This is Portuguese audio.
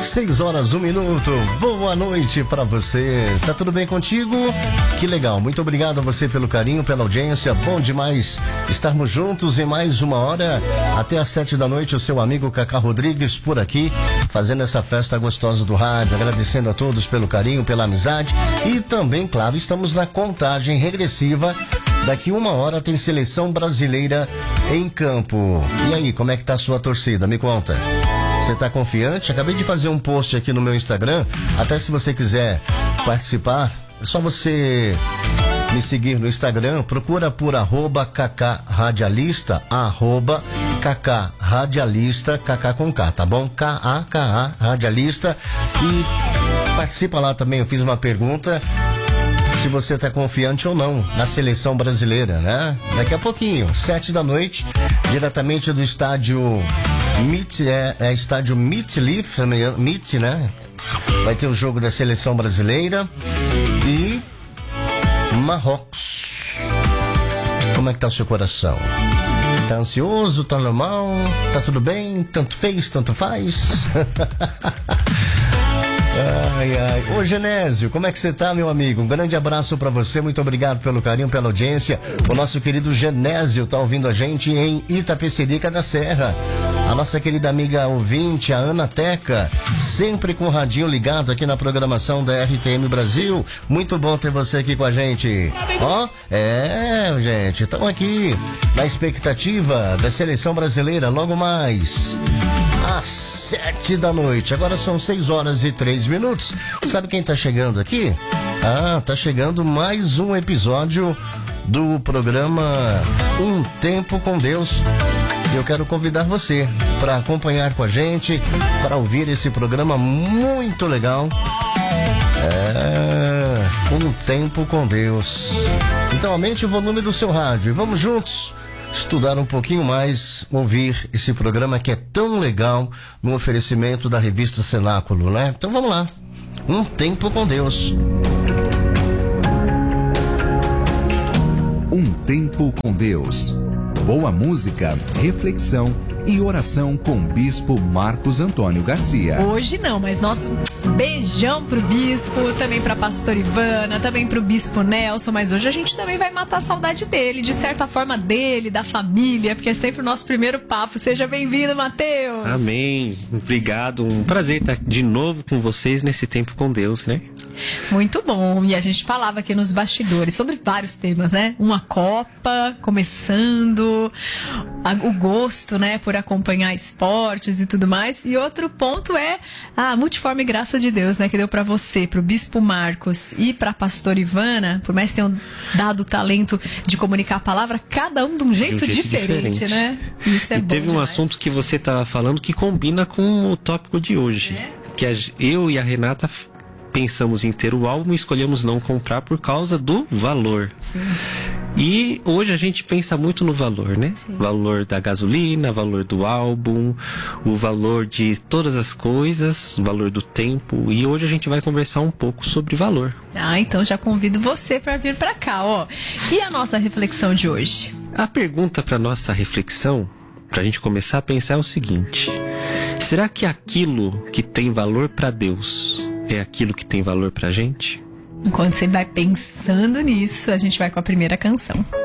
6h01. Boa noite pra você. Tá tudo bem contigo? Que legal. Muito obrigado a você pelo carinho, pela audiência. Bom demais estarmos juntos em mais uma hora. Até às 7 da noite, o seu amigo Cacá Rodrigues por aqui, fazendo essa festa gostosa do rádio. Agradecendo a todos pelo carinho, pela amizade. E também, claro, estamos na contagem regressiva. Daqui uma hora tem seleção brasileira em campo. E aí, como é que tá a sua torcida? Me conta. Você tá confiante? Acabei de fazer um post aqui no meu Instagram. Até se você quiser participar, é só você me seguir no Instagram. Procura por @KakáRadialista, @KakáRadialista, Kaká com K, tá bom? K-A-K-A Radialista. E participa lá também. Eu fiz uma pergunta se você tá confiante ou não na seleção brasileira, né? Daqui a pouquinho, 7 da noite, diretamente do estádio estádio MetLife, né? Vai ter o jogo da seleção brasileira e Marrocos. Como é que tá o seu coração? Tá ansioso? Tá normal? Tá tudo bem? Tanto fez, tanto faz? Ai, ai. Ô Genésio, como é que você tá, meu amigo? Um grande abraço pra você, muito obrigado pelo carinho, pela audiência. O nosso querido Genésio tá ouvindo a gente em Itapecerica da Serra. A nossa querida amiga ouvinte, a Ana Teca, sempre com o radinho ligado aqui na programação da RTM Brasil. Muito bom ter você aqui com a gente. Ó, gente, estamos aqui na expectativa da seleção brasileira logo mais às 7 da noite. Agora são 6h03. Sabe quem tá chegando aqui? Tá chegando mais um episódio do programa Um Tempo com Deus. Eu quero convidar você para acompanhar com a gente, para ouvir esse programa muito legal. Um Tempo com Deus. Então aumente o volume do seu rádio e vamos juntos estudar um pouquinho mais, ouvir esse programa que é tão legal no oferecimento da revista Cenáculo, né? Então vamos lá. Um Tempo com Deus. Um Tempo com Deus. Boa música, reflexão e oração com o Bispo Marcos Antônio Garcia. Hoje não, mas nosso beijão pro Bispo, também pra Pastora Ivana, também pro Bispo Nelson, mas hoje a gente também vai matar a saudade dele, de certa forma dele, da família, porque é sempre o nosso primeiro papo. Seja bem-vindo, Mateus. Amém, obrigado, um prazer estar de novo com vocês nesse Tempo com Deus, né? Muito bom, e a gente falava aqui nos bastidores sobre vários temas, né? Uma Copa começando, o gosto, né, por acompanhar esportes e tudo mais, e outro ponto é a multiforme graça de Deus, né, que deu pra você, pro Bispo Marcos e pra Pastora Ivana, por mais que tenham dado o talento de comunicar a palavra, cada um de um jeito diferente, né? Isso é bom. Teve um demais. assunto que você estava falando que combina com o tópico de hoje, que eu e a Renata pensamos em ter o álbum e escolhemos não comprar por causa do valor. Sim. E hoje a gente pensa muito no valor, né? Sim. Valor da gasolina, valor do álbum, o valor de todas as coisas, o valor do tempo. E hoje a gente vai conversar um pouco sobre valor. Então já convido você para vir para cá, ó. E a nossa reflexão de hoje? A pergunta para nossa reflexão, para a gente começar a pensar, é o seguinte: será que aquilo que tem valor para Deus é aquilo que tem valor pra gente? Enquanto você vai pensando nisso, a gente vai com a primeira canção.